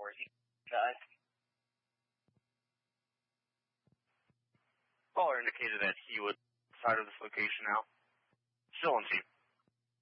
where he died. Caller indicated that he was outside of this location now. Still on scene.